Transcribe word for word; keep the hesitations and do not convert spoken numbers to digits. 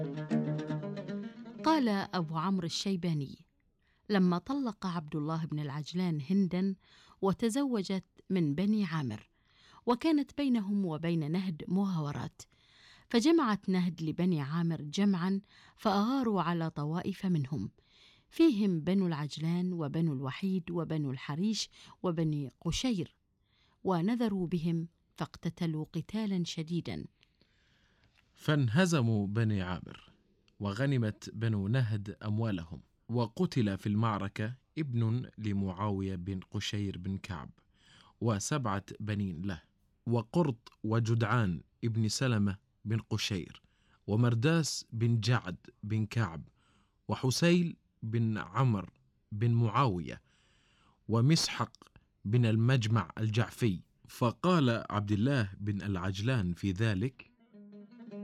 قال أبو عمرو الشيباني: لما طلق عبد الله بن العجلان هندا وتزوجت من بني عامر، وكانت بينهم وبين نهد مهاورات، فجمعت نهد لبني عامر جمعا فأغاروا على طوائف منهم، فيهم بنو العجلان وبنو الوحيد وبنو الحريش وبني قشير، ونذروا بهم فاقتتلوا قتالا شديدا. فانهزموا بني عامر، وغنمت بنو نهد أموالهم، وقتل في المعركة ابن لمعاوية بن قشير بن كعب وسبعة بنين له، وقرط وجدعان ابن سلمة بن قشير، ومرداس بن جعد بن كعب، وحسيل بن عمر بن معاوية، ومسحق بن المجمع الجعفي. فقال عبد الله بن العجلان في ذلك: